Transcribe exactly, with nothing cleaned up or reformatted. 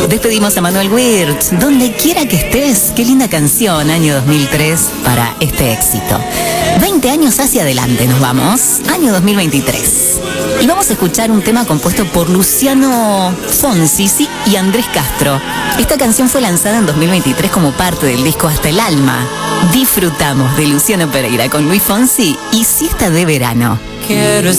Despedimos a Manuel Wirth, donde quiera que estés. Qué linda canción, año dos mil tres, para este éxito. veinte años hacia adelante nos vamos, año dos mil veintitrés. Y vamos a escuchar un tema compuesto por Luciano Fonsi, sí, y Andrés Castro. Esta canción fue lanzada en dos mil veintitrés como parte del disco Hasta el Alma. Disfrutamos de Luciano Pereira con Luis Fonsi y Siesta de Verano. Quiero